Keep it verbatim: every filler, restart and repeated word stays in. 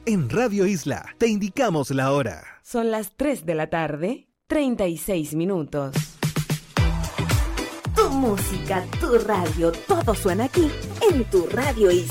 En Radio Isla te indicamos la hora. Son las tres de la tarde, treinta y seis minutos. Tu música, tu radio, todo suena aquí en tu Radio Isla.